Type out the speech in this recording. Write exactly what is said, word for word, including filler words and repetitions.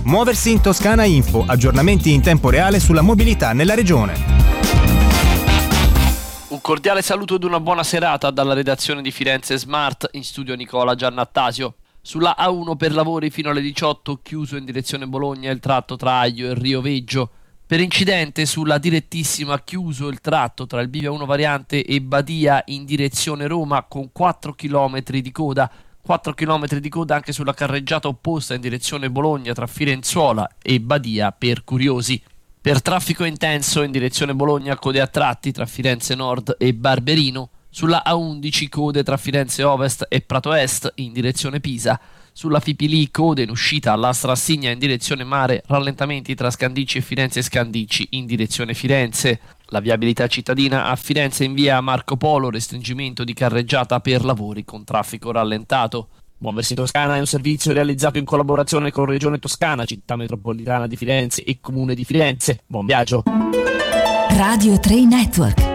Muoversi in Toscana Info, aggiornamenti in tempo reale sulla mobilità nella regione. Un cordiale saluto ed una buona serata dalla redazione di Firenze Smart, in studio Nicola Giannattasio. Sulla A uno per lavori fino alle diciotto, chiuso in direzione Bologna il tratto tra Aglio e Rio Veggio. Per incidente sulla direttissima chiuso il tratto tra il bivio uno variante e Badia in direzione Roma con quattro chilometri di coda. quattro chilometri di coda anche sulla carreggiata opposta in direzione Bologna tra Firenzuola e Badia per curiosi. Per traffico intenso in direzione Bologna, code a tratti tra Firenze Nord e Barberino. Sulla A undici code tra Firenze Ovest e Prato Est in direzione Pisa. Sulla Fipili code in uscita alla Strassigna in direzione mare, rallentamenti tra Scandicci e Firenze Scandicci in direzione Firenze. La viabilità cittadina a Firenze in via Marco Polo, restringimento di carreggiata per lavori con traffico rallentato. Muoversi in Toscana è un servizio realizzato in collaborazione con Regione Toscana, Città Metropolitana di Firenze e Comune di Firenze. Buon viaggio! Radio tre Network.